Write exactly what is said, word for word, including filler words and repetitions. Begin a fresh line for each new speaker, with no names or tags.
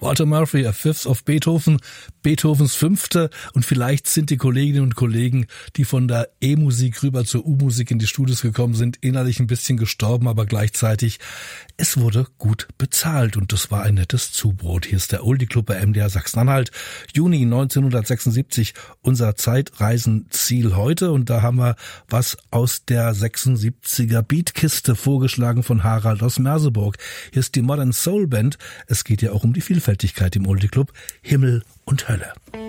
Walter Murphy, A Fifth of Beethoven, Beethovens Fünfte. Und vielleicht sind die Kolleginnen und Kollegen, die von der E-Musik rüber zur U-Musik in die Studios gekommen sind, innerlich ein bisschen gestorben, aber gleichzeitig, es wurde gut bezahlt und das war ein nettes Zubrot. Hier ist der Oldie Club bei M D R Sachsen-Anhalt. Juni neunzehnhundertsechsundsiebzig, unser Zeitreisenziel heute. Und da haben wir was aus der sechsundsiebziger Beatkiste vorgeschlagen von Harald aus Merseburg. Hier ist die Modern Soul Band. Es geht ja auch um die Vielfältigkeit im Oldie Club. Himmel und Hölle.